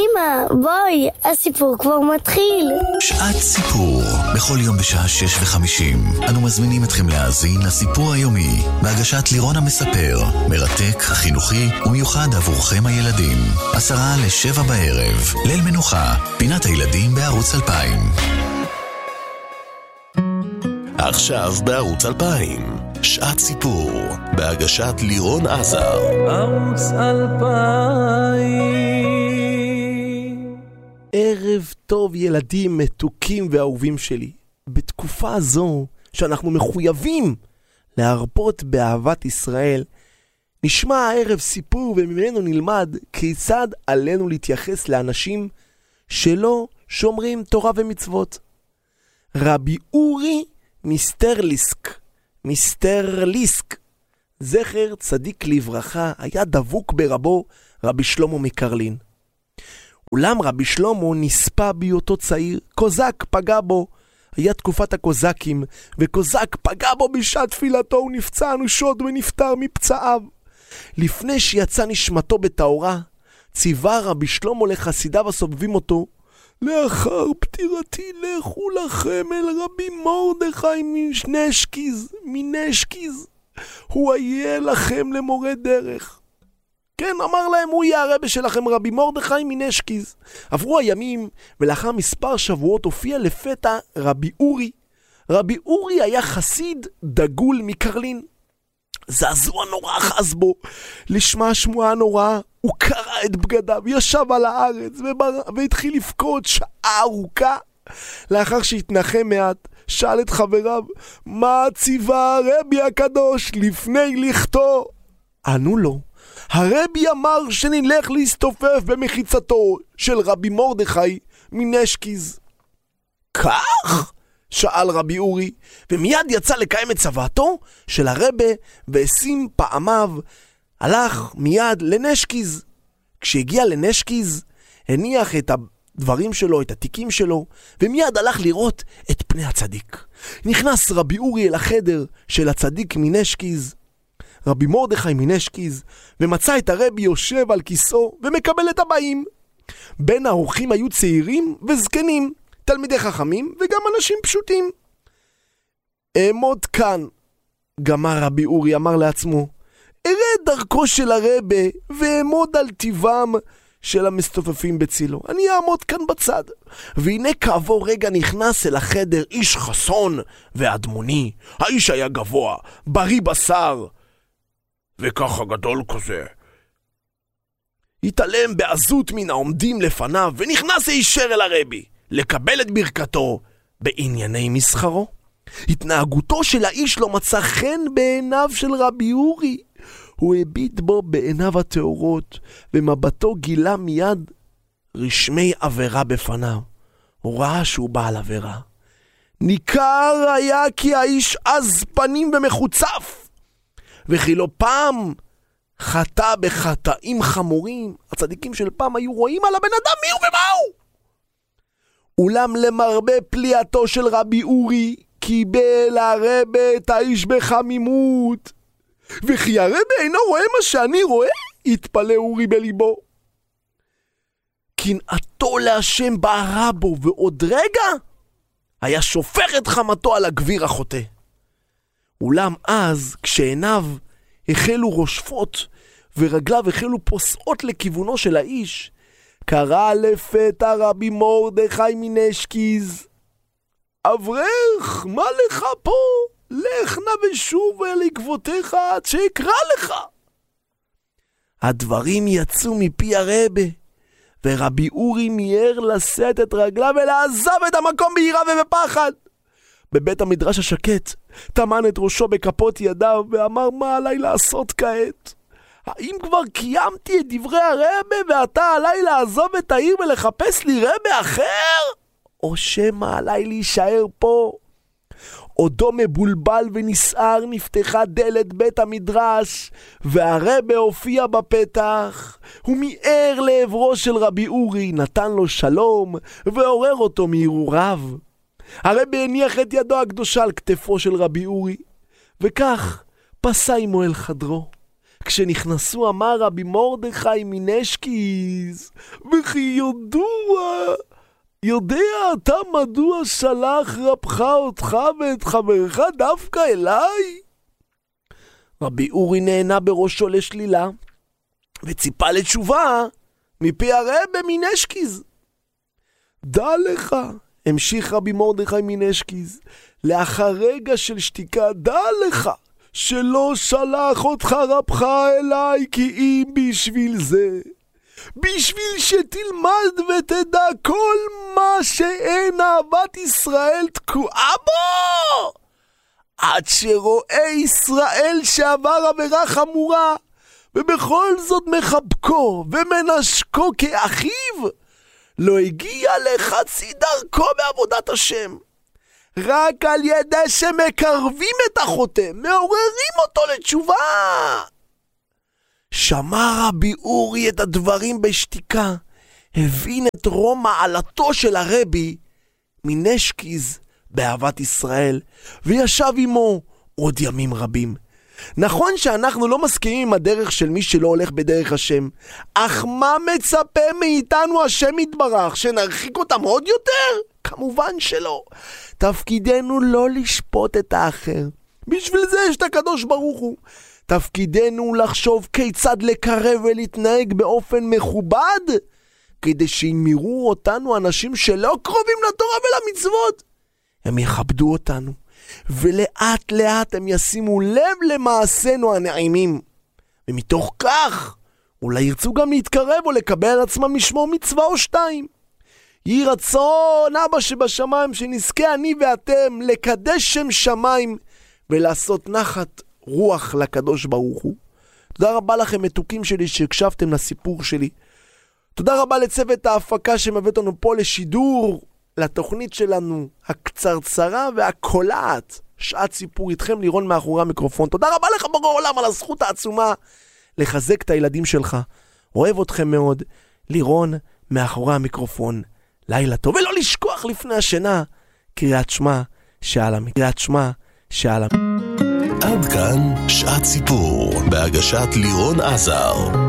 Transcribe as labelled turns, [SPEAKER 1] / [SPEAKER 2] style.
[SPEAKER 1] אמא, בואי, הסיפור כבר מתחיל.
[SPEAKER 2] שעת סיפור. בכל יום בשעה 6:50 אנו מזמינים אתכם להאזין לסיפור היומי בהגשת לירון המספר, מרתק, חינוכי ומיוחד עבורכם הילדים. 6:50 בערב, ליל מנוחה, פינת הילדים בערוץ 2000. עכשיו בערוץ 2000, שעת סיפור, בהגשת לירון עזר.
[SPEAKER 3] ערוץ 2000.
[SPEAKER 4] ערב טוב ילדים מתוקים ואהובים שלי. בתקופה הזו שאנחנו מחויבים להרפות באהבת ישראל, נשמע הערב סיפור וממנו נלמד כיצד עלינו להתייחס לאנשים שלא שומרים תורה ומצוות. רבי אורי מיסטרליסק, זכר צדיק לברכה, היה דבוק ברבו רבי שלמה מקרלין. אולם רבי שלמה נספה בהיותו צעיר, קוזק פגע בו, היה תקופת הקוזקים, וקוזק פגע בו בשעת תפילתו, הוא נפצע אנושות ונפטר מפצעיו. לפני שיצא נשמתו בטהורה, ציווה רבי שלמה לחסידיו הסובבים אותו, לאחר פטירתי לכו לכם אל רבי מרדכי מנשקיז, הוא יהיה לכם למורה דרך. כן, אמר להם, הוא יהיה הרבי שלכם, רבי מרדכי מנשקיז. עברו הימים, ולאחר מספר שבועות הופיע לפתע רבי אורי. רבי אורי היה חסיד דגול מקרלין. זעזוע נורא אחז בו. לשמע שמועה נוראה, הוא קרע את בגדיו, ישב על הארץ והתחיל לבכות שעה ארוכה. לאחר שהתנחם מעט, שאל את חבריו, מה ציווה הרבי הקדוש לפני לכתו? ענו לו, הרבי אמר שנלך להסתופף במחיצתו של רבי מרדכי מנשקיז. כך? שאל רבי אורי, ומיד יצא לקיים את צוואתו של הרבי, ועשים פעמיו הלך מיד לנשקיז. כשהגיע לנשקיז, הניח את הדברים שלו, את התיקים שלו, ומיד הלך לראות את פני הצדיק. נכנס רבי אורי אל החדר של הצדיק מנשקיז, רבי מרדכי מנשקיז, ומצא את הרבי יושב על כיסאו ומקבל את הבאים. בין האורחים היו צעירים וזקנים, תלמידי חכמים וגם אנשים פשוטים. אעמוד כאן, גמר רבי אורי, אמר לעצמו, אראה דרכו של הרבי ואעמוד על טבעם של המסתופפים בצילו. אני אעמוד כאן בצד. והנה כעבור רגע נכנס אל החדר איש חסון ואדמוני. האיש היה גבוה, בריא בשר, וככה גדול כזה. התעלם בעזות מן העומדים לפניו, ונכנס הישר אל הרבי לקבל את ברכתו בענייני מסחרו. התנהגותו של האיש לא מצא חן בעיניו של רבי אורי. הוא הביט בו בעיניו הטהורות, ומבטו גילה מיד רשמי עבירה בפניו. הוא ראה שהוא בעל עבירה. ניכר היה כי האיש עז פנים ומחוצף, וכי לא פעם חטא בחטאים חמורים. הצדיקים של פעם היו רואים על הבן אדם מי הוא ומה הוא. אולם למרבה פליאתו של רבי אורי, קיבל הרבי את האיש בחמימות. וכי הרבי אינו רואה מה שאני רואה? התפלא אורי בליבו. קנאתו להשם בערה בו, ועוד רגע היה שופך את חמתו על הגביר החוטא. אולם אז, כשעיניו החלו רושפות ורגליו החלו פוסעות לכיוונו של האיש, קרא לפתע רבי מרדכי מנשקיז, אברך, מה לך פה? לך נא ושוב אל עקבותיך עד שאקרא לך. הדברים יצאו מפי הרבי, ורבי אורי מיהר לשאת את רגליו ולעזב את המקום ביראה ובפחד. בבית המדרש השקט טמן את ראשו בכפות ידיו ואמר, מה עליי לעשות כעת? האם כבר קיימתי את דברי הרבי ועתה עליי לעזוב את העיר ולחפש לי רבי אחר? או שמא עליי להישאר פה? עודו מבולבל ונסער נפתחה דלת בית המדרש, והרבי הופיע בפתח. הוא מיהר לעברו של רבי אורי, נתן לו שלום ועורר אותו מהרהוריו. הרבי הניח את ידו הקדושה על כתפו של רבי אורי, וכך פסע עמו אל חדרו. כשנכנסו אמר רבי מרדכי מנשקיז, וכי יודע אתה מדוע שלח רבך אותך ואת חברך דווקא אליי? רבי אורי נהנה בראשו לשלילה, וציפה לתשובה מפי הרבי מנשקיז. דע לך, המשיך רבי מרדכי מנשקיז, לאחר רגע של שתיקה, דע לך, שלא שלח אותך רבך אליי, כי אם בשביל זה, בשביל שתלמד ותדע כל מה שאין אהבת ישראל תקועה בו, עד שרואה ישראל שעבר עבירה חמורה, ובכל זאת מחבקו ומנשקו כאחיו, לא הגיע לחצי דרכו בעבודת השם. רק על ידי שמקרבים את החוטא, מעוררים אותו לתשובה. שמע רבי אורי את הדברים בשתיקה, הבין את רום מעלתו של הרבי מנשקיז באהבת ישראל, וישב עמו עוד ימים רבים. נכון שאנחנו לא מסכימים עם הדרך של מי שלא הולך בדרך השם, אך מה מצפה מאיתנו השם יתברך? שנרחיק אותם עוד יותר? כמובן שלא. תפקידנו לא לשפוט את האחר. בשביל זה יש את הקדוש ברוך הוא. תפקידנו לחשוב כיצד לקרב ולהתנהג באופן מכובד, כדי שימירו אותנו אנשים שלא קרובים לתורה ולמצוות. הם יכבדו אותנו, ולאט לאט הם ישימו לב למעשינו הנעימים. ומתוך כך, אולי ירצו גם להתקרב או לקבל על עצמם משמור מצווה או שתיים. יהי רצון אבא שבשמיים שנזכה אני ואתם לקדש שם שמיים ולעשות נחת רוח לקדוש ברוך הוא. תודה רבה לכם מתוקים שלי שהקשבתם לסיפור שלי. תודה רבה לצוות ההפקה שמביא אותנו פה לשידור, לתוכנית שלנו הקצרצרה והקולעת, שעת סיפור איתכם, לירון מאחורי המיקרופון. תודה רבה לך בורא עולם על הזכות העצומה לחזק את הילדים שלך. אוהב אתכם מאוד. לירון מאחורי המיקרופון. לילה טוב, ולא לשכוח לפני השינה קריאת שמע שעל קריאת שמע שעל.
[SPEAKER 2] עד כאן שעת סיפור בהגשת לירון עזר.